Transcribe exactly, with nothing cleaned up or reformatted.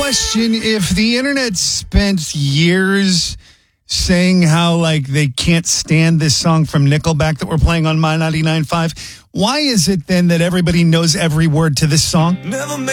question. If the internet spent years saying how like they can't stand this song from Nickelback that we're playing on My ninety-nine point five, why is it then that everybody knows every word to this song? Never